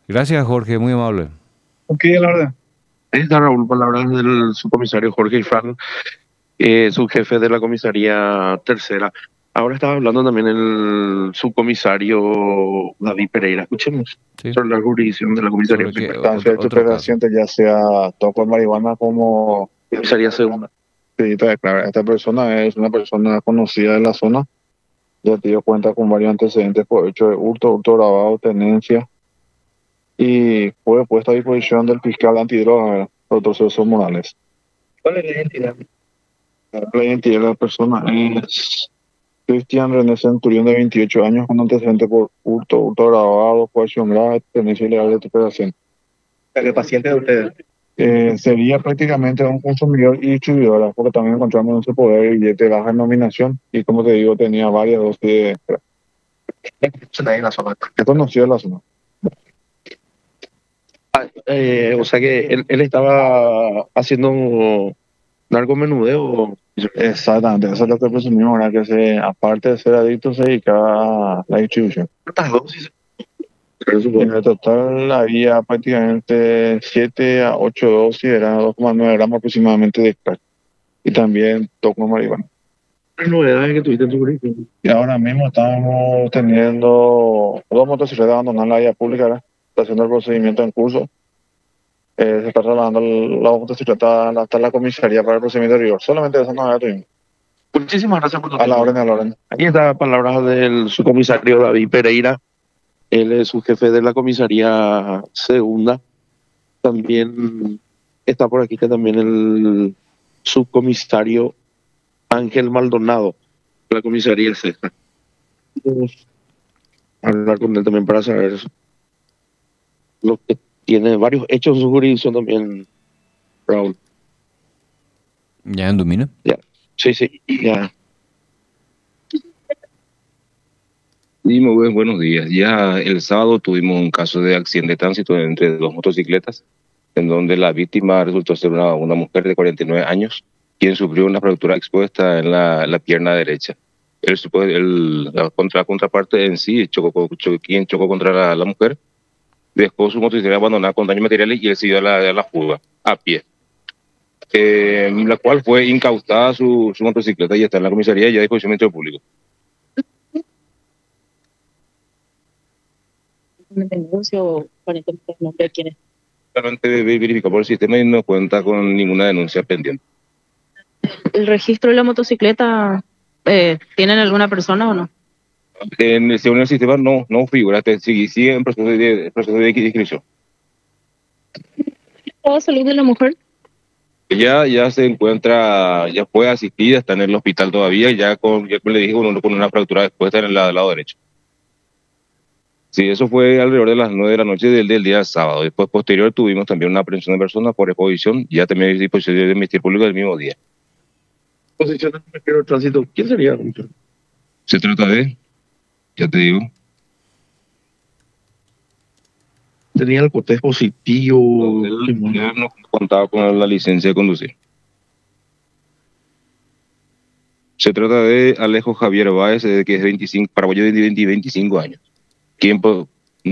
Gracias, Jorge, muy amable. Ok, a la orden. Ahí está Raúl, palabras del subcomisario Jorge Ifán, subjefe de la comisaría tercera. Ahora estaba hablando también el subcomisario David Pereira. Escuchemos Sí. sobre la jurisdicción de la comisaría Sobre qué, primera. Instancia de otro caso. superación, ya sea toco de marihuana como... Comisaría segunda. Sí, claro, esta persona es una persona conocida de la zona. Ya te dio cuenta con varios antecedentes por hecho de hurto grabado, tenencia. Y fue puesto a disposición del fiscal antidroga, doctor Celso Morales. ¿Cuál es la identidad? La identidad de la persona es Cristian René Centurión, de 28 años, con antecedentes por hurto grabado, coacción grave, tenencia ilegal de superación. ¿El paciente de ustedes? Sería prácticamente un consumidor y distribuidora, porque también encontramos en su poder billete de baja denominación y, como te digo, tenía varias dosis de... En la zona. Es conocido en la zona. O sea que él estaba haciendo narcomenudeo. Exactamente, eso es lo que presumimos, ¿verdad? Aparte de ser adicto, se dedicaba a la distribución. ¿Cuántas dosis? En el total había prácticamente 7 a 8 dosis, eran 2,9 gramos aproximadamente de crack. Y también toco de marihuana. ¿Qué novedades que tuviste en tu currículum? Y ahora mismo estamos teniendo 2 motocicletas abandonadas en la vía pública, ¿verdad? Está haciendo el procedimiento en curso. Se está trasladando la motocicleta hasta la comisaría para el procedimiento de rigor. Solamente esa novedad tuvimos. Muchísimas gracias por tu A la tiempo. orden, a la orden. Aquí está palabras del subcomisario David Pereira. Él es su jefe de la comisaría segunda. También está por aquí también el subcomisario Ángel Maldonado, de la comisaría sexta. Vamos a hablar con él también para saber lo que tiene varios hechos en su jurisdicción también, Raúl. ¿Ya en dominio? Ya. Sí, ya. Sí, muy buenos días. Ya el sábado tuvimos un caso de accidente de tránsito entre dos motocicletas, en donde la víctima resultó ser una mujer de 49 años, quien sufrió una fractura expuesta en la pierna derecha. La contraparte en sí quien chocó contra la mujer, dejó su motocicleta abandonada con daños materiales y él siguió a la fuga a pie. La cual fue incautada su motocicleta y está en la comisaría ya a disposición del Ministerio Público. Un denuncio, aparentemente no sé quién es. Solamente verificó por el sistema y no cuenta con ninguna denuncia pendiente. ¿El registro de la motocicleta tienen alguna persona o no? Según el sistema no figura, sigue en proceso de inscripción. ¿Va a salir de la mujer? Ya se encuentra, ya fue asistida, está en el hospital todavía, ya como le dije, con una fractura expuesta en el lado derecho. Sí, eso fue alrededor de las 9 de la noche del día sábado. Después, posterior, tuvimos también una aprehensión de personas por exposición, ya también a disposición del Ministerio Público del mismo día. Posición del Ministerio de Tránsito, ¿quién sería? Se trata de, ya te digo, Tenía el cotejo positivo. él no contaba con la licencia de conducir. Se trata de Alejo Javier Báez, que es 25, paraguayo de 25 años. ¿Quién puede?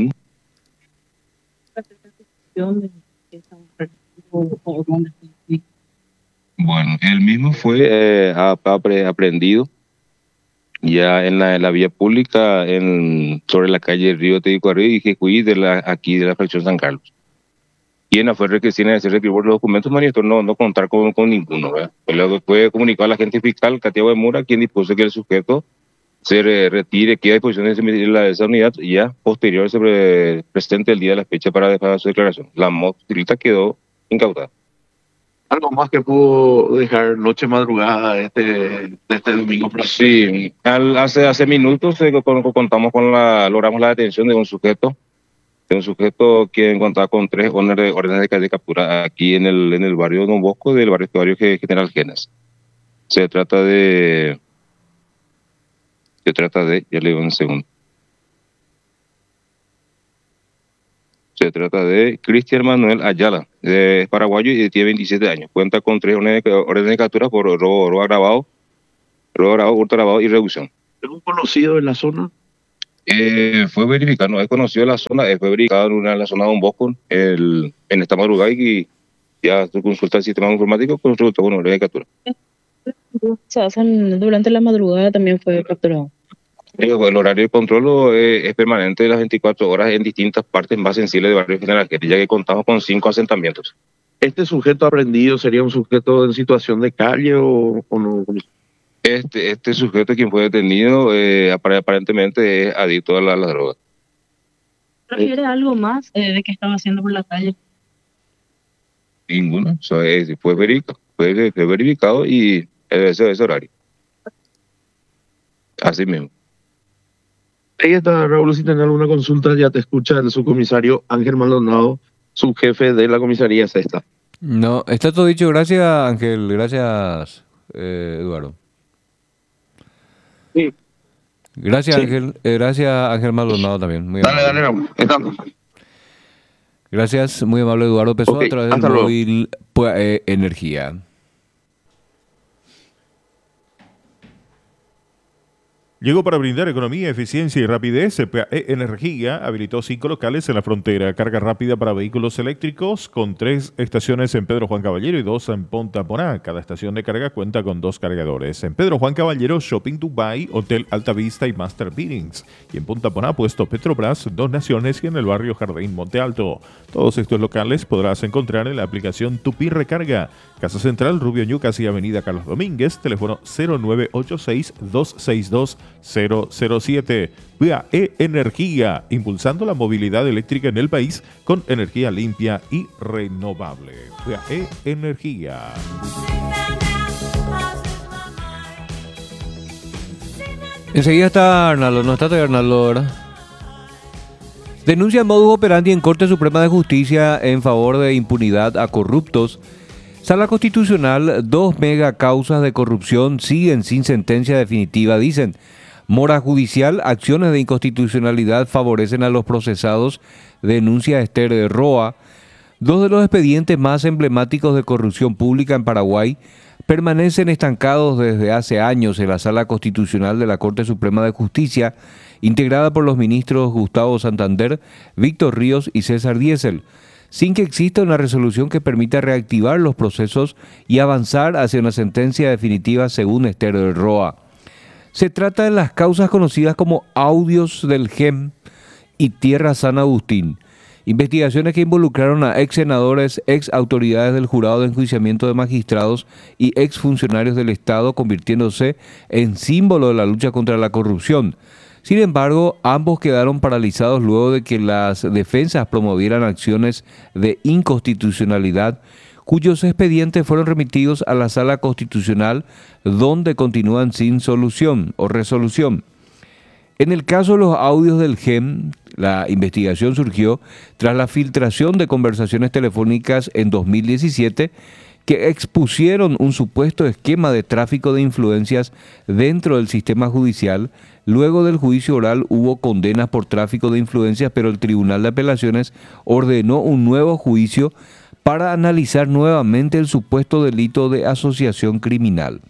Bueno, él mismo fue aprehendido ya en la vía pública sobre la calle Río Tedicuarrí y Jejuí aquí de la fracción San Carlos. Quien fue requisita de hacer requisito los documentos manifestó no contar con ninguno, ¿verdad? Luego fue comunicado a la agente fiscal Catiago de Mura, quien dispuso que el sujeto se retire, quede a disposición de esa unidad y ya posterior se presente el día de la fecha para dejar su declaración. La motocicleta quedó incautada. Algo más que pudo dejar noche madrugada de este domingo. Sí, hace minutos logramos la detención de un sujeto quien contaba con 3 órdenes de captura aquí en el barrio Don Bosco, del barrio General Genas. Se trata de, ya le digo un segundo. Se trata de Cristian Manuel Ayala, es paraguayo y tiene 27 años. Cuenta con 3 órdenes de captura por robo agravado, hurto agravado y reducción. ¿Es un conocido en la zona? Fue verificado, no he conocido la zona, fue verificado en la zona de Don Bosco en esta madrugada y ya se consulta el sistema informático con resultado con orden de captura. Se hacen durante la madrugada también fue capturado. El horario de control es permanente de las 24 horas en distintas partes más sensibles de Barrio General, ya que contamos con 5 asentamientos. ¿Este sujeto aprendido sería un sujeto en situación de calle o no? Este sujeto, quien fue detenido, aparentemente es adicto a la droga. ¿Refiere algo más de que estaba haciendo por la calle? Ninguno. O sea, fue verificado y ese horario. Así mismo. Ahí está, Raúl, si tenés alguna consulta, ya te escucha el subcomisario Ángel Maldonado, subjefe de la comisaría sexta. No, está todo dicho. Gracias, Ángel. Gracias, Eduardo. Sí. Gracias, Sí. Ángel. Gracias, Ángel Maldonado también. Muy Dale, amable. Raúl. Estamos. Gracias, muy amable Eduardo Pessoa, Ok, a través del hasta luego. móvil Energía. Llegó para brindar economía, eficiencia y rapidez. CPAE Energía habilitó 5 locales en la frontera. Carga rápida para vehículos eléctricos con 3 estaciones en Pedro Juan Caballero y 2 en Punta Poná. Cada estación de carga cuenta con 2 cargadores. En Pedro Juan Caballero, Shopping Dubai, Hotel Alta Vista y Master Biddings. Y en Punta Poná, puesto Petrobras, 2 Naciones y en el barrio Jardín Monte Alto. Todos estos locales podrás encontrar en la aplicación Tupi Recarga. Casa Central, Rubio Ñu, casi Avenida Carlos Domínguez, teléfono 0986-262-007. PAE Energía, impulsando la movilidad eléctrica en el país con energía limpia y renovable. PAE Energía. Enseguida está Arnaldo, no está todavía Arnaldo, ¿verdad? Denuncia modus operandi en Corte Suprema de Justicia en favor de impunidad a corruptos. Sala Constitucional, 2 megacausas de corrupción siguen sin sentencia definitiva, dicen. Mora judicial, acciones de inconstitucionalidad favorecen a los procesados, denuncia Esther Roa. 2 de los expedientes más emblemáticos de corrupción pública en Paraguay permanecen estancados desde hace años en la Sala Constitucional de la Corte Suprema de Justicia, integrada por los ministros Gustavo Santander, Víctor Ríos y César Diesel, sin que exista una resolución que permita reactivar los procesos y avanzar hacia una sentencia definitiva, según Esther Roa. Se trata de las causas conocidas como audios del GEM y Tierra San Agustín, investigaciones que involucraron a ex senadores, ex autoridades del jurado de enjuiciamiento de magistrados y ex funcionarios del Estado, convirtiéndose en símbolo de la lucha contra la corrupción. Sin embargo, ambos quedaron paralizados luego de que las defensas promovieran acciones de inconstitucionalidad, cuyos expedientes fueron remitidos a la Sala Constitucional, donde continúan sin solución o resolución. En el caso de los audios del GEM, la investigación surgió tras la filtración de conversaciones telefónicas en 2017 que expusieron un supuesto esquema de tráfico de influencias dentro del sistema judicial. Luego del juicio oral hubo condenas por tráfico de influencias, pero el Tribunal de Apelaciones ordenó un nuevo juicio para analizar nuevamente el supuesto delito de asociación criminal.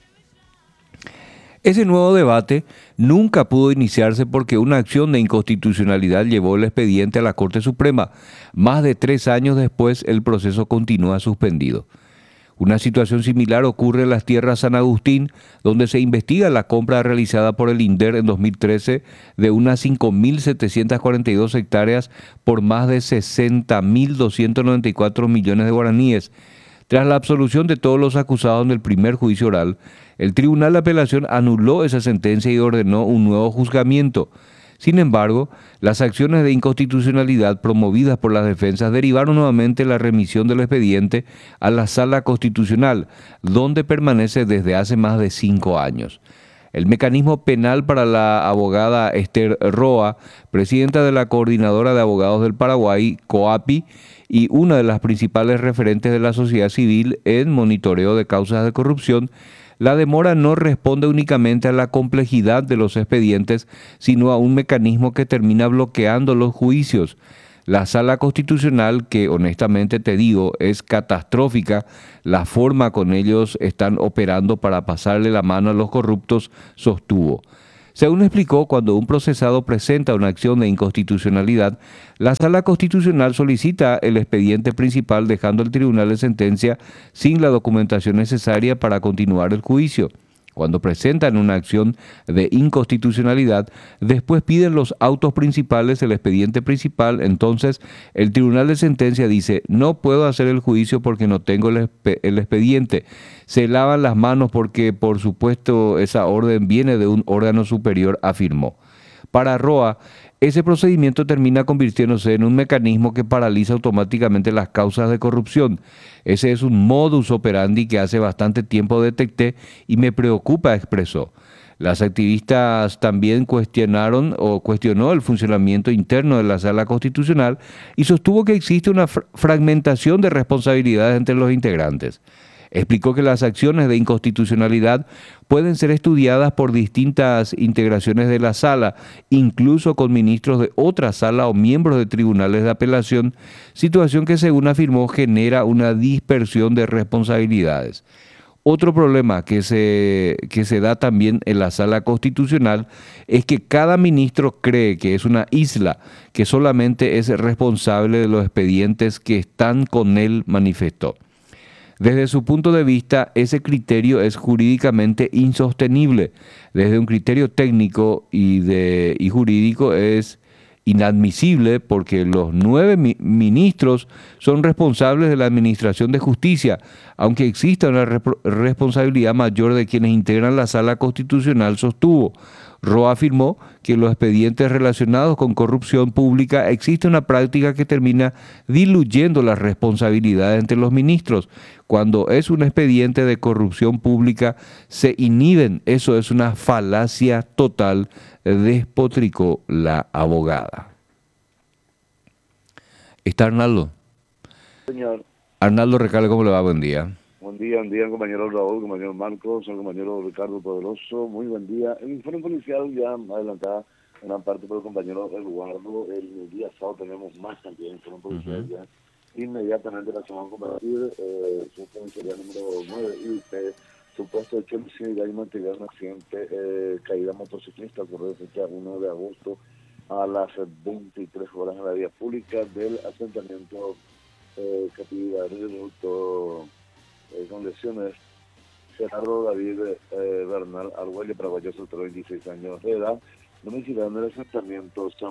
Ese nuevo debate nunca pudo iniciarse porque una acción de inconstitucionalidad llevó el expediente a la Corte Suprema. Más de 3 años después, el proceso continúa suspendido. Una situación similar ocurre en las tierras San Agustín, donde se investiga la compra realizada por el INDER en 2013 de unas 5.742 hectáreas por más de 60.294 millones de guaraníes. Tras la absolución de todos los acusados en el primer juicio oral, el Tribunal de Apelación anuló esa sentencia y ordenó un nuevo juzgamiento. Sin embargo, las acciones de inconstitucionalidad promovidas por las defensas derivaron nuevamente la remisión del expediente a la Sala Constitucional, donde permanece desde hace más de 5 años. El mecanismo penal para la abogada Esther Roa, presidenta de la Coordinadora de Abogados del Paraguay, COAPI, y una de las principales referentes de la sociedad civil en monitoreo de causas de corrupción, la demora no responde únicamente a la complejidad de los expedientes, sino a un mecanismo que termina bloqueando los juicios. La Sala Constitucional, que honestamente te digo, es catastrófica, la forma con ellos están operando para pasarle la mano a los corruptos, sostuvo. Según explicó, cuando un procesado presenta una acción de inconstitucionalidad, la Sala Constitucional solicita el expediente principal dejando al tribunal de sentencia sin la documentación necesaria para continuar el juicio. Cuando presentan una acción de inconstitucionalidad, después piden los autos principales, el expediente principal, entonces el tribunal de sentencia dice, no puedo hacer el juicio porque no tengo el expediente. Se lavan las manos porque, por supuesto, esa orden viene de un órgano superior, afirmó. Para Roa, ese procedimiento termina convirtiéndose en un mecanismo que paraliza automáticamente las causas de corrupción. Ese es un modus operandi que hace bastante tiempo detecté y me preocupa, expresó. Las activistas también cuestionó el funcionamiento interno de la Sala Constitucional y sostuvo que existe una fragmentación de responsabilidades entre los integrantes. Explicó que las acciones de inconstitucionalidad pueden ser estudiadas por distintas integraciones de la sala, incluso con ministros de otra sala o miembros de tribunales de apelación, situación que, según afirmó, genera una dispersión de responsabilidades. Otro problema que se da también en la sala constitucional es que cada ministro cree que es una isla, que solamente es responsable de los expedientes que están con él, manifestó. Desde su punto de vista, ese criterio es jurídicamente insostenible. Desde un criterio técnico y jurídico es inadmisible porque los 9 ministros son responsables de la administración de justicia, aunque exista una responsabilidad mayor de quienes integran la Sala Constitucional, sostuvo. Roa afirmó que en los expedientes relacionados con corrupción pública existe una práctica que termina diluyendo las responsabilidades entre los ministros. Cuando es un expediente de corrupción pública, se inhiben. Eso es una falacia total, despotricó la abogada. ¿Está Arnaldo? Señor, Arnaldo Recalde, ¿cómo le va? Buen día. buen día, compañero Raúl, compañero Marcos, al compañero Ricardo Poderoso, muy buen día. El informe policial ya adelantada gran parte por el compañero Eduardo. El día sábado tenemos más cantidad de informe policial ya. Inmediatamente la semana a compartir, su comisaría número 9, IUP, supuesto hecho homicidio y daño material en accidente, caída motociclista, ocurrió fecha 1 de agosto a las 23 horas en la vía pública del asentamiento Capidario de Auto con lesiones. Gerardo David Bernal Arguello, paraguayo, soltero, 26 años de edad, domiciliado en el asentamiento San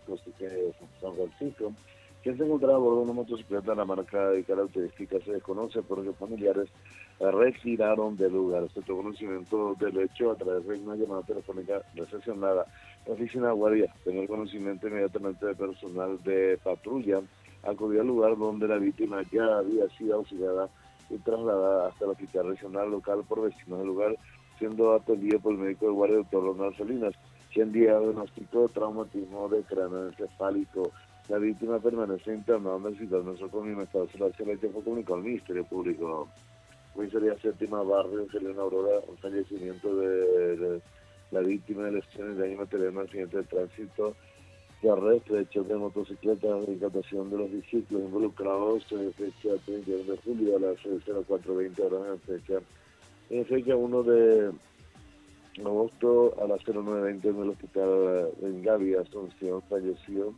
Francisco, quien se encontraba a bordo de una motocicleta de la marca y características se desconoce porque familiares retiraron del lugar. Se tomó conocimiento del hecho a través de una llamada telefónica recepcionada. La oficina de guardia tenía conocimiento inmediatamente del personal de patrulla, acudió al lugar donde la víctima ya había sido auxiliada y trasladada hasta el hospital regional local por vecinos del lugar, siendo atendido por el médico de guardia, doctor Ronald Salinas, quien diagnosticó traumatismo de cráneo encefálico. La víctima permanece internada en el hospital nosotros en estado de salvación, que fue comunicado al Ministerio Público. Comisaría Séptima Barrio, Selena Aurora, un fallecimiento de la víctima de lesiones de daño material en un accidente de tránsito terrestre, de choque de motocicletas, de incautación de los discípulos involucrados en fecha 31 de julio a las 04:20 horas en fecha 1 de agosto a las 09:20 en el hospital en Gavi, Asunción, fallecido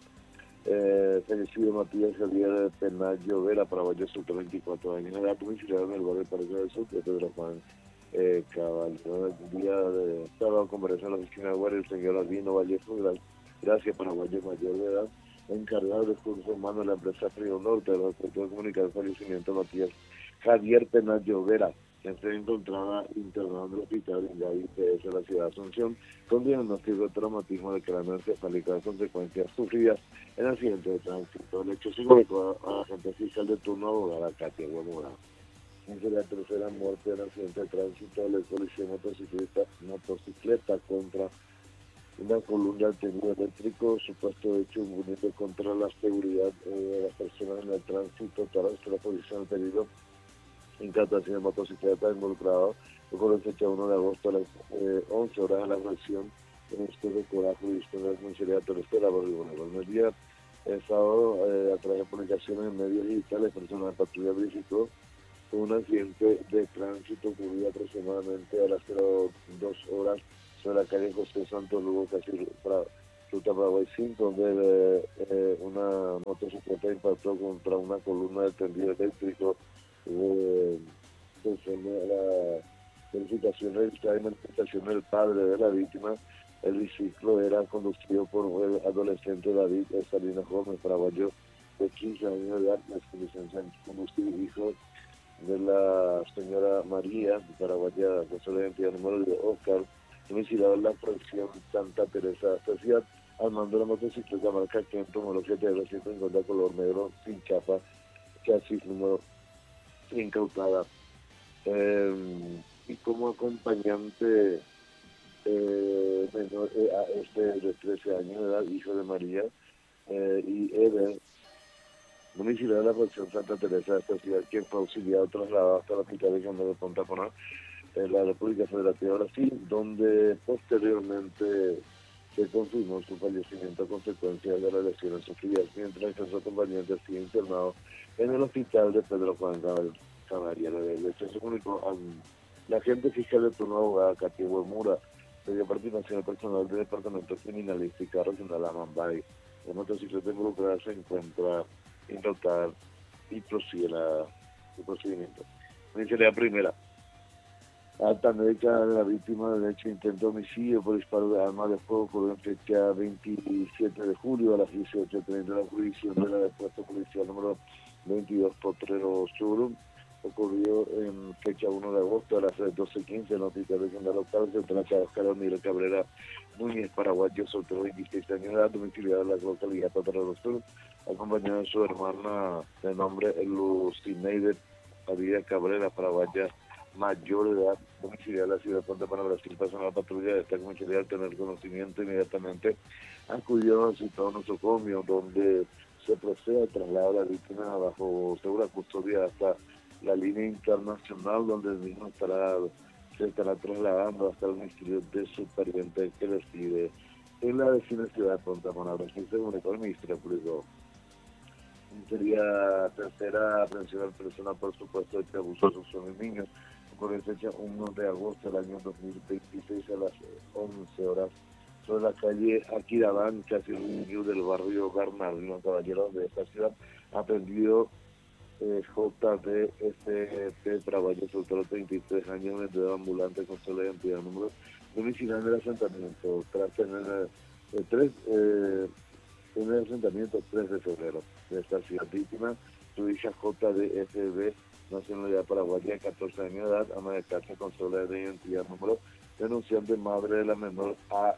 Matías Javier Penayo Vera, paraguayo, soltero, 24 años de edad, domiciliado en el barrio Parque del Sur, de Pedro Juan Cabal. El día de sábado conversó en la oficina de guardia el señor Albino Vallejo, gracias, paraguayo mayor de edad, encargado de recursos humanos de la empresa Frío Norte, de los aspectos de comunicación, fallecimiento Matías Javier Penayo Vera, quien se encontraba internado en el hospital en Gavi, de la ciudad de Asunción, con diagnóstico de traumatismo de cráneo encefálico de consecuencias sufridas en accidente de tránsito. El hecho se comunicó a la agente fiscal de turno, abogada Katia Guamora. Esa es la tercera muerte en accidente de tránsito del policía motocicleta contra una columna de tendido eléctrico, supuesto hecho impunido contra la seguridad de las personas en el tránsito terrestre. La policía ha pedido incautación de motocicleta involucrado, ocurrió en fecha 1 de agosto a las 11 horas de la fracción en este de Coraje y de la comisaría terrestre por el día sábado, a través de publicaciones en medios digitales, personal de patrulla verificó un accidente de tránsito ocurrido aproximadamente a las 02 horas sobre la calle José Santos Lugo, casi Ruta Paraguay 5, donde una motocicleta impactó contra una columna de tendido eléctrico. La verificación registrada y manifestación del padre de la víctima. El biciclo era conducido por el adolescente David Salinas Gómez, paraguayo de 15 años de edad, con licencia en conducir, hijo de la señora María, paraguaya con su identidad número de Oscar, domiciliado en la fracción Santa Teresa de esta ciudad, al mando de la motocicleta marca Kento, modelo GTR 150 color negro, sin chapa, chasis número incautada. Y como acompañante menor a este de 13 años de edad, hijo de María, y Eder, domiciliado de la fracción Santa Teresa de esta ciudad, quien fue auxiliado trasladado hasta la hospital de Candel de Punta Cana, en la República Federativa de Brasil, donde posteriormente se confirmó su fallecimiento a consecuencia de las lesiones sufridas, mientras que su acompañante sigue internado en el hospital de Pedro Juan Caballero. El hecho se comunicó a la agente fiscal de turno, abogada Katia Mura, de participación del personal del Departamento Criminalística Regional Amambay. La motocicleta involucrada se encuentra indautada y prosigue el procedimiento. Iniciaría primera. Alta médica de la víctima del hecho de intento de homicidio por disparo de arma de fuego ocurrió en fecha 27 de julio a las 18:30 de la jurisdicción de la depuesto policial número 22 Potrero Sur. Ocurrió en fecha 1 de agosto a las 12:15 en la hospital regional local. Se trata de Oscar Miguel Cabrera Núñez, paraguayo, soltero, 26 años de edad, domiciliado en la localidad de Potrero Sur, acompañado de su hermana de nombre Lucineide Padilla Cabrera, paraguaya, mayor de edad, domiciliada en la ciudad de Punta Cana, Brasil. Personal patrulla de esta comisaría, al tener conocimiento, inmediatamente acudió al citado nosocomio, donde se procede al traslado de la víctima bajo segura custodia hasta la línea internacional, donde el mismo se estará trasladando hasta el ministerio de su pariente que reside en la vecina ciudad de Punta Cana, Brasil, según el Ministerio Público. Sería tercera aprehensión personal por supuesto de abuso sexual de niños. Ocurrió fecha 1 de agosto del año 2026 a las 11 horas sobre la calle Aquirabán, casi el del barrio Bernardino Caballero de esta ciudad. Aprendido JDSP Paraguayo, soltero, 33 años, vendedor ambulante con sola identidad, número domiciliario del asentamiento, tras tener en el asentamiento 3 de febrero de esta ciudad. Víctima, su hija JDSB, nacionalidad paraguaya, 14 años de edad, ama de casa con sola de identidad, número, denunciante madre de la menor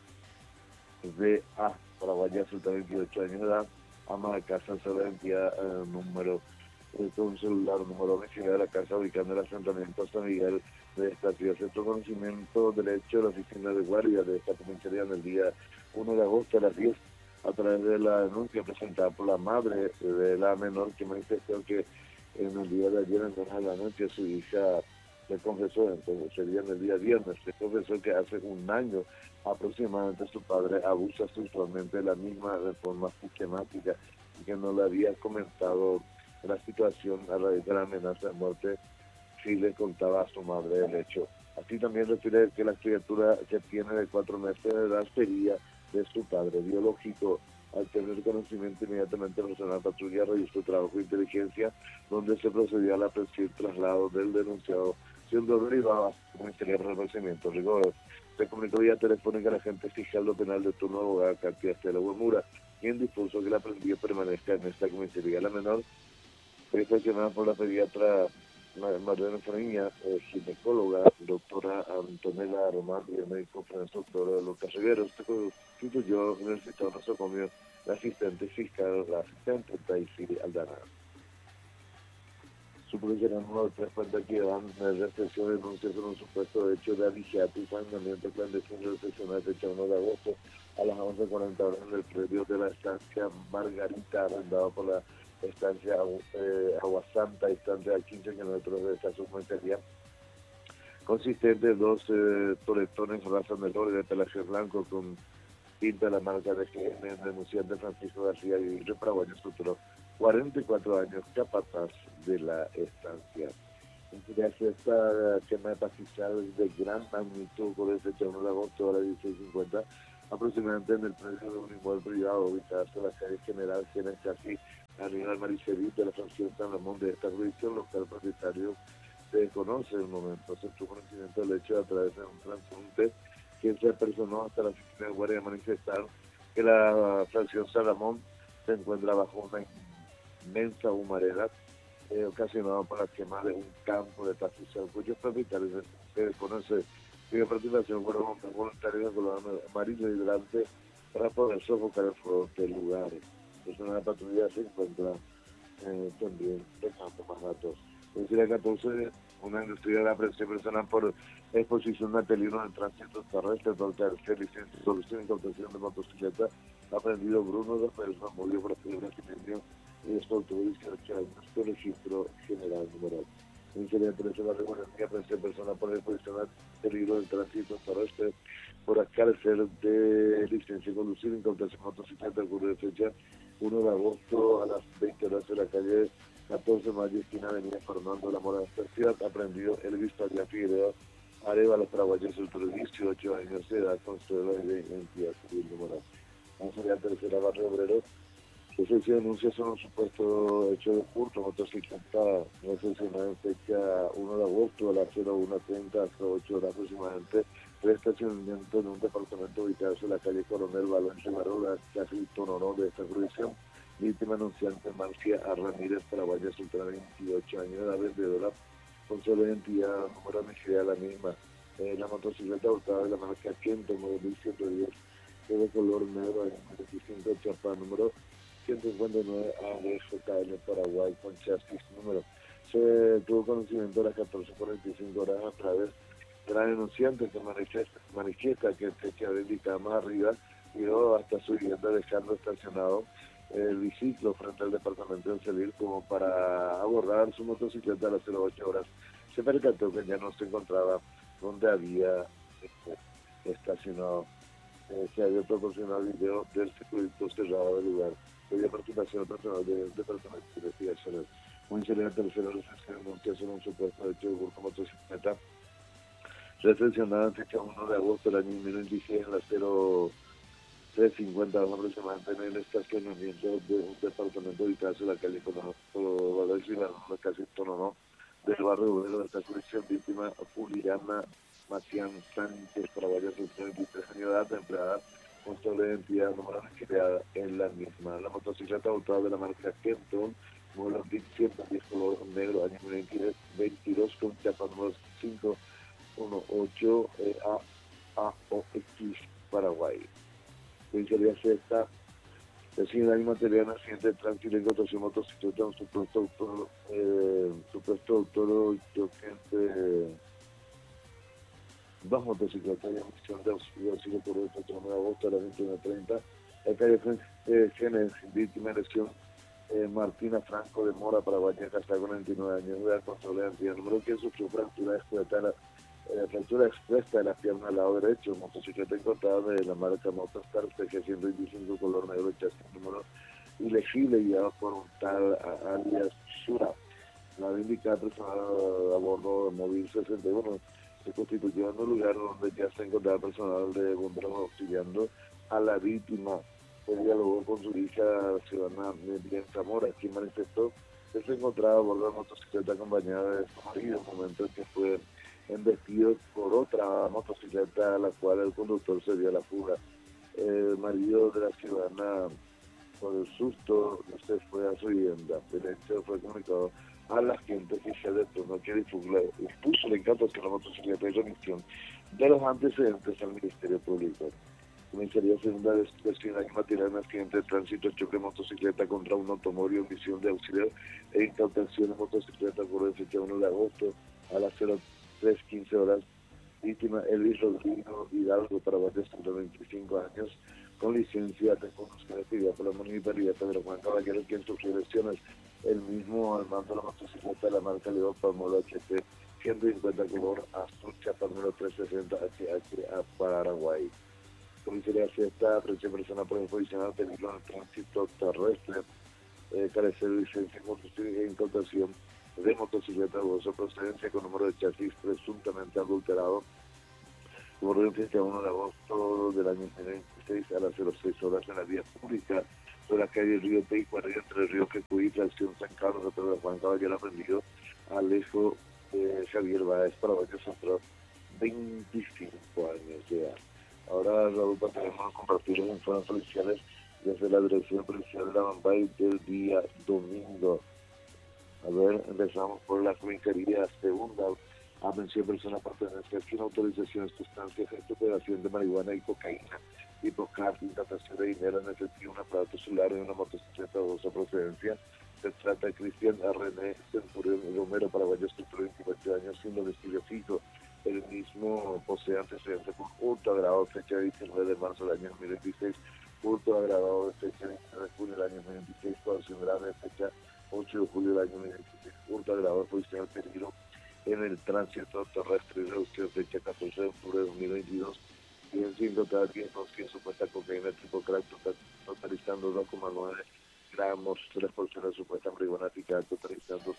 AVA, paraguaya, soltera, 28 años de edad, ama de casa, sola de identidad, número, con celular, número domiciliario de la casa ubicada en el asentamiento San Miguel de esta ciudad. Centro conocimiento del hecho de la oficina de guardia de esta comisaría en el día 1 de agosto a las 10, a través de la denuncia presentada por la madre de la menor, que manifestó que en el día de ayer, en horas de la noche, su hija le confesó, entonces sería en el día viernes, le confesó que hace un año aproximadamente su padre abusa sexualmente de la misma de forma sistemática y que no le había comentado la situación a raíz de la amenaza de muerte si le contaba a su madre el hecho. Así también refiere que la criatura que tiene de 4 meses de edad sería de su padre biológico. Al tener conocimiento, inmediatamente el personal patrulla registró trabajo de inteligencia, donde se procedió a la aprehensión y traslado del denunciado, siendo derivado a la Comisaría de Reconocimiento Rigor. Se comunicó vía telefónica al agente fiscal de penal de turno, abogada Katia Estela Huemura, quien dispuso que la prendida permanezca en esta comisaría. La menor fue inspeccionada por la pediatra Mariana Fariña, ginecóloga, doctora Antonella Román, y el médico doctor Lucas Rivero. Este constituyó en el citado nosocomio la asistente fiscal, la asistente Daisy Aldana. Su policía número 3 cuenta que dan restricción de denuncias sobre un supuesto hecho de abigeato y saneamiento clandestino de sesión de fecha 1 de agosto a las 11:40 horas en el predio de la estancia Margarita, arrendado por la estancia Aguasanta, distante a 15 kilómetros de esta subcomisaría, consistente en 2 toretones raza menor de pelaje blanco con pinta de la marca de GM, denunciante Francisco García Guillermo, paraguayo, futuro 44 años, capataz de la estancia. Sería esta quema de pastizal de gran magnitud por el fecha 1 de agosto a las 16:50, aproximadamente en el predio de un inmueble privado ubicado en la calle General Genes Casi, arriba del Maricerí de la fracción San Ramón de esta jurisdicción local. Propietario se desconoce el momento. Se tuvo conocimiento del hecho a través de un transeúnte que se apersonó hasta la oficina de guardia a manifestar que la fracción San Ramón se encuentra bajo una inmensa humareda ocasionado por la quema de un campo de pastizal cuyos propietarios se desconoce. Pidió participación por los voluntarios de color amarillo y delante para poder sofocar el fuego del lugar. Es una patrulla se encuentra también dejando más datos. En Ciudad 14, una industria de la presión personal por exposición de peligro en el tránsito terrestre, por tercer licencia y solución y contención de motocicleta, aprendido Bruno de Persona, murió por brasileño y esto tuvo 18 años, con registro general numeral. En Ciudad 13, la regularidad presión personal por exposición de peligro del tránsito terrestre, por carecer de licencia de conducir en contención de motocicleta, ocurrió de fecha 1 de agosto a las 20 horas en la calle 14 de mayo, esquina avenida Fernando de la Mora, ciudad, aprendido Elvis Padilla Figueroa, Arevalo Paraguayos, el 18 años de edad, con cédula de identidad civil numeral. Vamos a la tercera barrio obrero. Ese se denuncia sobre un supuesto hecho de hurto motocicleta recepcionada en fecha 1 de agosto a las 01:30 hasta 8 horas aproximadamente. Tres estacionamientos en un departamento ubicado en la calle Coronel Valencia Marola, casi Tonoró de esta jurisdicción. Víctima anunciante Marcia A. Ramírez, paraguaya, soltera, 28 años de edad, vendedora, con solo identidad, número de la misma. La motocicleta hurtada de la marca Kento, modelo 1110, es de color negro, 25 chapa, número 159 ADJL Paraguay, con chasis número. Se tuvo conocimiento a las 14:45 horas a través de la denunciante que manifiesta que el techo de indicada más arriba llegó hasta su vivienda dejando estacionado el biciclo frente al departamento de Celir como para abordar su motocicleta a las 08 horas. Se percató que ya no se encontraba donde había estacionado. Se había proporcionado el video del circuito cerrado del lugar. Había participación del personal del departamento de investigaciones. Muy excelente tercero recepción denuncia sobre un supuesto hecho de burco motocicleta recepcionada en fecha 1 de agosto del año 2016 en la 03:50 aproximadamente en el estacionamiento de un departamento ubicado en la calle Colorado, casi Tonoró, del barrio obrero de esta jurisdicción. Víctima Juliana Macián Sánchez, paraguaya, 23 años de edad, empleada con solo identidad número creada en la misma. La motocicleta autora de la marca Kenton, modelo 110 color negro, año 2022, con chapa número 518 AOX Paraguay. Sería sexta, decir hay material en accidente de tránsito en conducción motocicleta, un supuesto autor choque dos motocicletas y emisión de auxilio por el 1 de agosto a las 21:30. La calle Genes, víctima de lesión Martina Franco de Mora, paraguaya, casada con 29 años de edad, con soledad, número que sufrió fractura expuesta de la pierna al lado derecho. Motocicleta encontrada de la marca Motostar TG 125 color negro, chasis número ilegible, guiado por un tal alias Shura. La indicada personal a bordo de móvil 61 se constituyó en un lugar donde ya se encontraba personal de bomberos auxiliando a la víctima. Se dialogó con su hija ciudadana Miriam Zamora, quien manifestó que se encontraba a bordo de motocicleta acompañada de su marido, en el momento en que fue embestido por otra motocicleta a la cual el conductor se dio a la fuga. El marido de la ciudadana, por el susto, se fue a su vivienda. El hecho fue comunicado a la gente que se detonó que expuso el encanto hacia la motocicleta y remisión de los antecedentes al Ministerio Público. Comisaría segunda de Expresión hay material en accidente de tránsito, choque de motocicleta contra un automóvil, omisión de auxilio e incautación de motocicleta por fecha 1 de agosto a las 03:15 horas. Víctima Elvis Rodrigo Hidalgo, paraguayo, 125 años, con licencia de conducción activa por la municipalidad de Pedro Juan Caballero, quien sufrió lesiones. El mismo al mando de la motocicleta de la marca Leopa Mola HT 150 color azul, chapa número 360 HH a Paraguay. Comisaría Fiesta, aprecia persona por exposición al peligro en el tránsito terrestre, carecer de licencia de conducción e incautación de motocicleta de dudosa procedencia con número de chasis presuntamente adulterado, ocurrió el 31 de agosto del año 2026 a las 06 horas en la vía pública de la calle Río Teicuarí entre el río Quecuí, tracción San Carlos, de Pedro Juan Caballero Aprendido, Alejo Javier Báez, Paraguayo Centro, 25 años de edad. Ahora, Raúl, tenemos que compartir los informes policiales desde la Dirección Policial de la Bambay del día domingo. A ver, empezamos por la comisaría segunda. Aprehensión de personas pertenecientes sin autorización de sustancias, recuperación de marihuana y cocaína, tipo carta, intratación de dinero en efectivo, un aparato celular y una motocicleta de dudosa procedencia. Se trata de Cristian René Centurión Romero, paraguayo, de 28 años, sin domicilio fijo. El mismo posee antecedentes por hurto agravado, fecha 19 de marzo del año 2026, hurto agravado de fecha 19 de julio del año 2026, coacción grave de fecha 8 de julio del año 2026, hurto agravado de posición al peligro en el tránsito terrestre y reducción fecha 14 de octubre de 2022, y en 5 cada 10 dosis supuesta cocaína tipo crack, totalizando 2,9 gramos, 3 porciones de supuesta marihuana picada, totalizando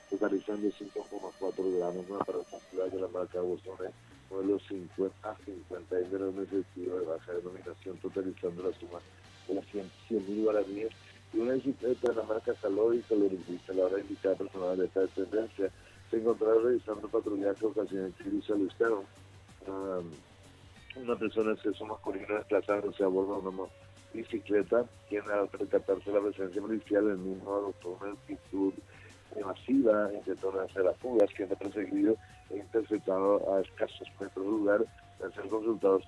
5,4 gramos, una para popular de la marca Bosone, modelo 50 a 50 de un efectivo de baja denominación, totalizando la suma de las 100.000 guaraníes, y una bicicleta de la marca Calor y Caloricista. La hora indicada personal de esta tendencia se encontraba realizando patrullaje ocasiones que visualizaron una persona de sexo masculino desplazándose a bordo de una bicicleta, quien al percatarse de la presencia policial, el mismo adoptó una actitud masiva, intentó hacer las fugas, siendo perseguido e interceptado a escasos metros del lugar. Al ser consultado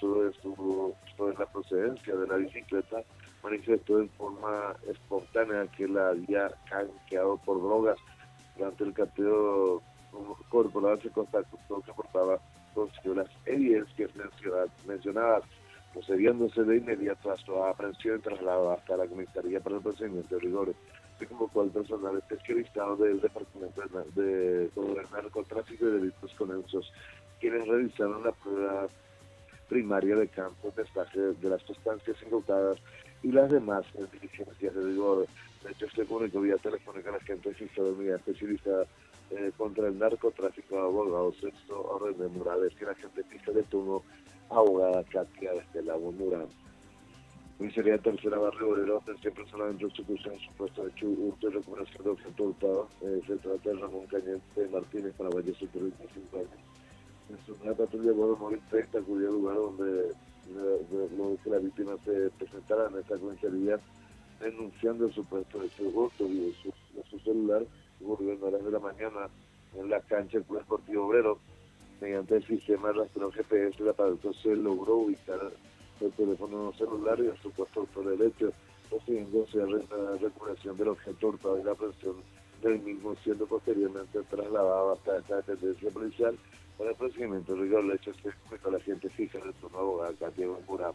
sobre la procedencia de la bicicleta, manifestó de forma espontánea que la había canjeado por drogas. Durante el cateo corporal se constató que portaba consigo las evidencias mencionadas, procediéndose de inmediato a su aprehensión y traslado hasta la comisaría para el procedimiento de rigor. Se convocó al personal especializado del Departamento de Narcotráfico y Delitos Conexos, quienes realizaron la prueba primaria de campo, testaje de las sustancias incautadas y las demás diligencias de rigor. De hecho, se comunicó vía telefónica a la gente de la unidad especializada contra el narcotráfico de abogados, sexto orden de Morales, y la gente fiscal de turno, abogada Katia desde la Bonura. Comisaría tercera Barrio Obrero, atención personal dentro de sucursal, supuesto de hurto y recuperación de objeto hurtado. Se trata de Ramón Cañete Martínez, paraguayo, de 25 años. En su nueva patrulla de bordo móvil 30 acudió al lugar donde luego que la víctima se presentara en esta comisaría denunciando el supuesto hecho de hurto de su celular. Ocurrió en horas de la mañana en la cancha del Club Deportivo Obrero. Mediante el sistema de rastreo GPS, el aparato se logró ubicar el teléfono celular y el supuesto autor del hecho, procediéndose a la recuperación del objeto hurtado y la aprehensión del mismo, siendo posteriormente trasladado hasta esta dependencia policial para el procedimiento de rigor. El hecho se comunicó a la gente fija del turno abogada Katia Bambura.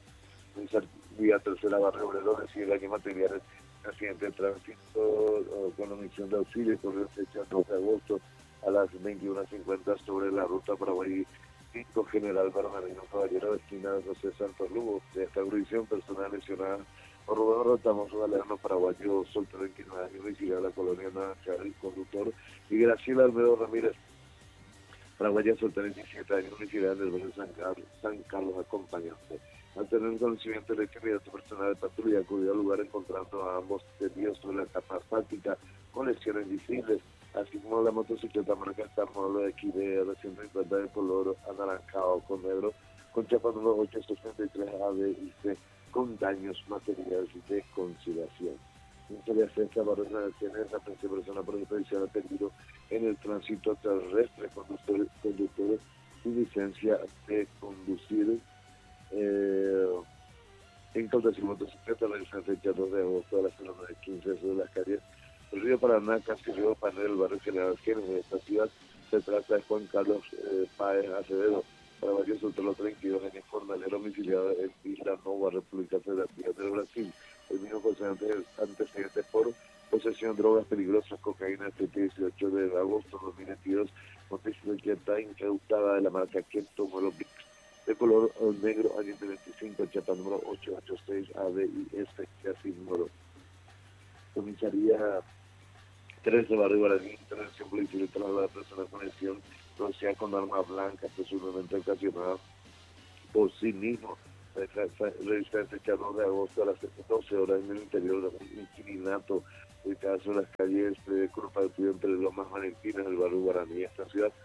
Vía tercera Barrio Obrero recibe daños materiales accidente de tránsito con omisión de auxilio, corrió fecha 2 de agosto a las 21:50 sobre la ruta Paraguay 5 General Bernardino Caballero, esquina de José Santos Lugo. De esta jurisdicción, personal lesionada por Rubén Rotamos, un galeno paraguayo soltero de 29 años, vigilado a la colonia Naranjal, conductor, y Graciela Almedo Ramírez, paraguaya soltera de 17 años, vigilada del barrio San Carlos, acompañante. Al tener conocimiento del hecho, inmediato personal de patrulla acudió al lugar encontrando a ambos detenidos sobre la capa asfáltica con lesiones visibles, así como la motocicleta marca Star modelo de XD 150 de color anaranjado con negro, con chapa número 863 A, B y C, con daños materiales de consideración. Comisaría Sexta Barrio Naciones, la principal persona por experiencia de peligro en el tránsito terrestre, conductores sin licencia de conducir. Incautación motocicleta, la fecha 2 de agosto a las 9:15 sobre las calles del río Paraná, casi río Panel, el barrio General Género de esta ciudad. Se trata de Juan Carlos Páez Acevedo, paraguayo soltero 32 años, jornalero domiciliado en Isla Nova, República Federativa del Brasil. El mismo posee antecedentes por posesión de drogas peligrosas, cocaína, el 18 de agosto de 2022, motocicleta incautada de la marca Kento Modelo Bix, de color negro, año 25, chapa número 886 AD y S, casi número. Comisaría 3 de Barrio Guaraní, intervención policial y traslado de personas con lesión, rociada con armas blancas, presumiblemente ocasionadas por sí mismo. Revisar el fecha 2 de agosto a las 12 horas en el interior de un inquilinato ubicado en las calles de Curva de Puyo entre Lomas Valentinas del barrio Guaraní de esta ciudad.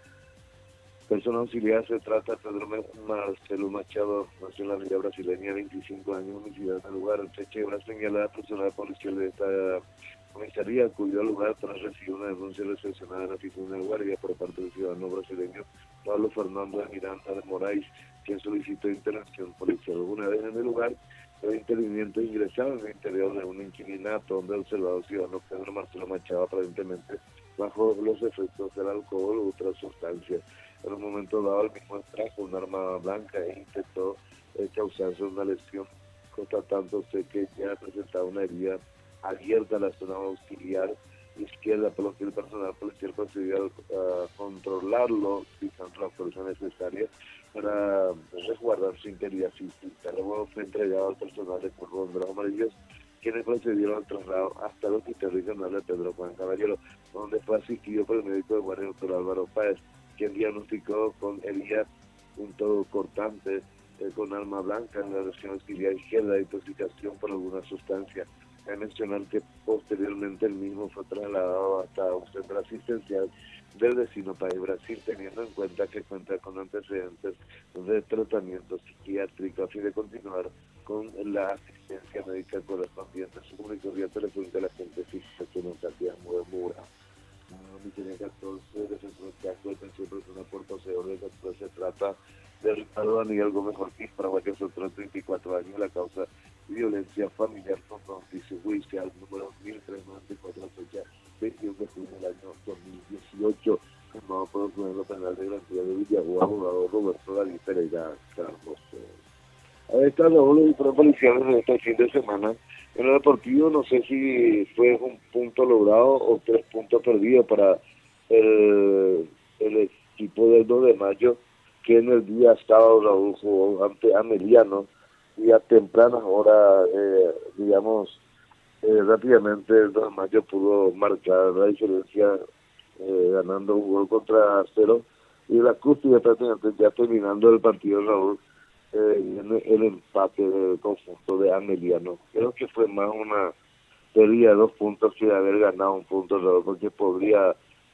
Persona auxiliar se trata de Pedro Marcelo Machado, nació en la villa brasileña, 25 años, homicidio en el lugar. El fecha de señalada personal policial de esta comisaría acudió al lugar tras recibir una denuncia recepcionada en la oficina de guardia por parte del ciudadano brasileño Pablo Fernando de Miranda de Moraes, quien solicitó intervención policial. Una vez en el lugar, los intervinientes ingresaron en el interior de un inquilinato donde el observado ciudadano Pedro Marcelo Machado aparentemente bajo los efectos del alcohol u otras sustancias. En un momento dado, el mismo trajo un arma blanca e intentó causarse una lesión, constatándose que ya presentaba una herida abierta a la zona auxiliar izquierda, por lo que el personal policial procedió a controlarlo, utilizando la fuerza necesaria para resguardar su integridad física. Luego fue entregado al personal de Cuerpo de Bomberos Amarillos, quienes procedieron al traslado hasta el Hospital Regional de Pedro Juan Caballero, donde fue asistido por el médico de guardia, doctor Álvaro Páez, quien diagnosticó con heridas punto cortante con arma blanca en la región auxiliar izquierda, intoxicación por alguna sustancia. Hay que mencionar que posteriormente el mismo fue trasladado hasta un centro asistencial del vecino país Brasil, teniendo en cuenta que cuenta con antecedentes de tratamiento psiquiátrico a fin de continuar con la asistencia médica correspondiente. Su comunicación telefónica de la gente física que nos hacía Mura. Miseria 14, defensor de casco de atención personal por poseedor de captura. Se trata de Ricardo Daniel Gómez Ortiz, paraguayo, soltero, 34 años, la causa violencia familiar con noticia judicial número 1394, fecha 21 de junio del año 2018, firmado por el Tribunal Penal de Garantía de Villagua, abogado Roberto David Pereira Carlos. Ahí están los disparos policiales de este fin de semana. En el deportivo no sé si fue un punto logrado o 3 puntos perdidos para el equipo del 2 de mayo, que en el día sábado Raúl jugó ante Ameliano y a tempranas horas, rápidamente el 2 de mayo pudo marcar la diferencia ganando un gol contra 0, y la cúspide prácticamente ya terminando el partido Raúl, el empate del conjunto de Ameliano. Creo que fue más una pérdida de 2 puntos que de haber ganado un punto Raúl, porque podría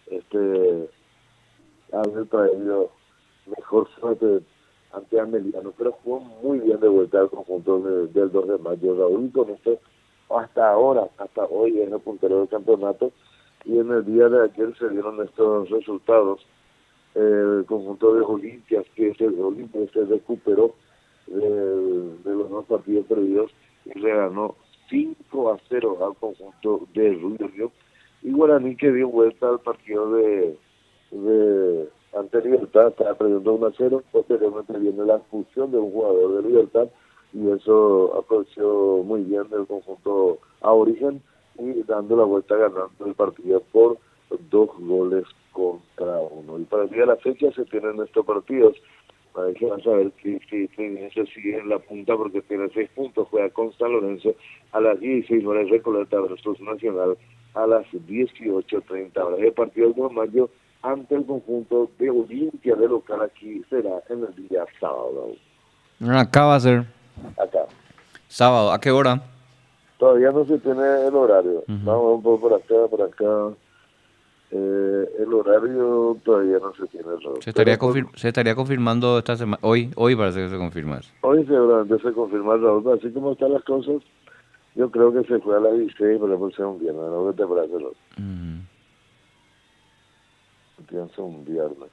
haber traído mejor suerte ante Ameliano, pero jugó muy bien de vuelta al conjunto del 2 de mayo Raúl, y con esto hasta hoy es el puntero del campeonato, y en el día de ayer se dieron estos resultados. El conjunto de Olimpia, Olimpia se recuperó de los 2 partidos perdidos y le ganó 5-0 al conjunto de Ruido, y Guaraní, que dio vuelta al partido de ante Libertad, estaba perdiendo 1-0, posteriormente viene la expulsión de un jugador de Libertad, y eso aprovechó muy bien del conjunto aborigen, y dando la vuelta ganando el partido por 2 goles contra 1. Y para el día de la fecha se tienen estos partidos. Hay que saber que se sigue en la punta porque tiene 6 puntos, juega con San Lorenzo a las 16 horas, Recoleta versus Nacional a las 18:30 horas. El partido del 2 de mayo ante el conjunto de Olimpia de local aquí será en el día sábado. Acá va a ser. Acá. Sábado, ¿a qué hora? Todavía no se tiene el horario. Vamos un poco por acá. El horario todavía no se tiene. Se estaría confirmando esta semana. Hoy parece que se confirma eso. Hoy seguramente se confirma, Raúl. Así como están las cosas, yo creo que se fue a las 16, pero después sea un viernes. ¿No? ¿Qué te parece, Raúl? Pienso un viernes.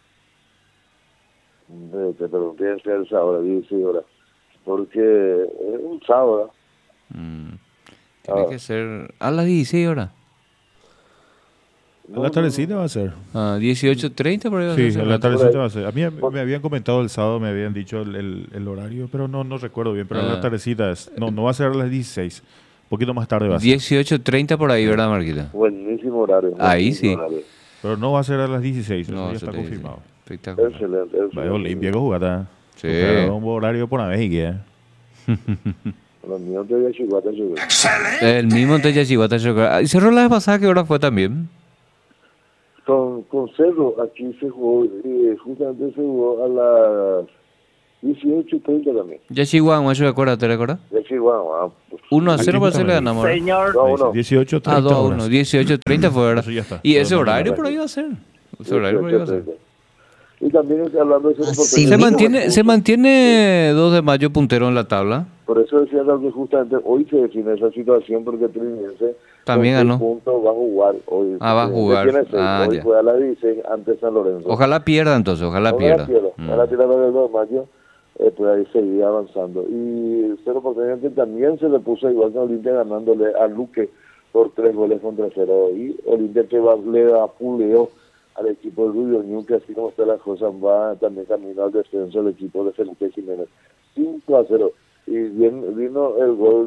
Te pregunté si el sábado, 16 horas. Porque es un sábado. Tiene que ser a las 16 horas. A la tardecita va a ser. 18:30 por ahí. Sí, a la tardecita va a ser. A mí me habían comentado el sábado, me habían dicho el horario, pero no recuerdo bien. Pero a la tardecita es. No va a ser a las 16. Un poquito más tarde va a ser. 18:30 por ahí, ¿verdad, Marquita? Buenísimo horario. Ahí sí. Horario. Pero no va a ser a las 16. No, eso ya está confirmado. Espectacular. Excelente. Vaya Olimpia que jugata. Sí. Un horario por una vez y que. Los míos de Yachihuata yo creo. El mismo de Yachihuata. ¿Y Cerro la vez pasada qué hora fue también? Con Cerro, aquí se jugó, justamente se jugó a las 18:30 también. Yachihuahua, ¿eso recuerda? ¿Te recuerdas? Yachihuahua, 1-0 parece le ganamos. Señor, 2-1. 18:30 Ah, 2-1, horas. 18:30 fue, ¿verdad? Eso ya está. Y ese Todo horario normal. por ahí va a ser. Ese horario por ahí va a ser. Y también hablando de ese Sí, Se mantiene 2 de mayo puntero en la tabla. Por eso decía que justamente hoy se define esa situación porque Trinense También con ganó. 6 puntos va a jugar hoy. Ah, va a jugar. Tiene 6, Ah, hoy ya. juega a las 16 ante San Lorenzo. Ojalá pierda entonces, ojalá pierda. Ojalá pierda el 2 de mayo, pues ahí seguía avanzando. Y Cerro Porteño que también se le puso igual que Olimpia ganándole a Luque por 3-0. Y Olimpia que le da puleo al equipo de Rubio Ñu, que así como está la cosa va también camino al descenso el equipo de Felipe Jiménez. 5-0. Y vino el gol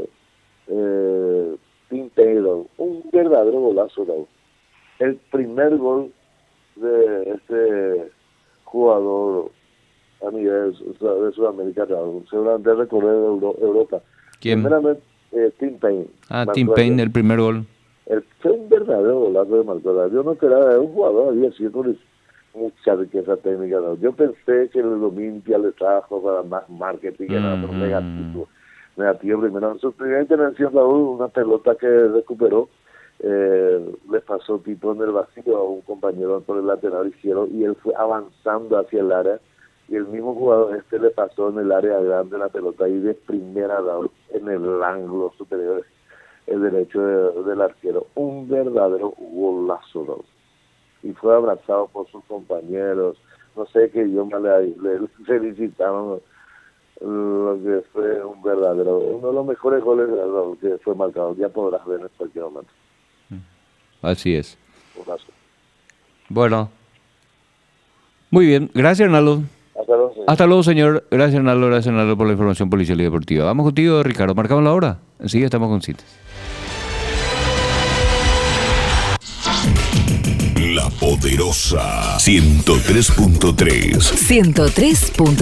de Tim Taylor, un verdadero golazo, Raúl. El primer gol de este jugador a nivel de Sudamérica, Raúl. Seguramente recorrer Europa. ¿Quién? Primeramente, Tim Payne. Tim Payne, el primer gol. Fue un verdadero golazo de Marcelo. Yo no esperaba, era un jugador, había sido mucha riqueza técnica. ¿No? Yo pensé que el Olimpia le trajo para más marketing, era otro negativo primero. En su primera intervención, Raúl, una pelota que recuperó, le pasó tipo en el vacío a un compañero por el lateral izquierdo y él fue avanzando hacia el área y el mismo jugador le pasó en el área grande la pelota y de primera, Raúl, en el ángulo superior el derecho del arquero. Un verdadero golazo, Raúl. Y fue abrazado por sus compañeros, no sé qué idioma le felicitaron, lo que fue un verdadero, uno de los mejores goles que fue marcado, ya podrás ver en cualquier momento. Así es. Golazo. Bueno. Muy bien, gracias Hernando. Hasta luego, señor. Hasta luego, señor. Gracias Hernando por la información policial y deportiva. Vamos contigo, Ricardo. Marcamos la hora. Enseguida estamos con citas. La Poderosa 103.3. 103.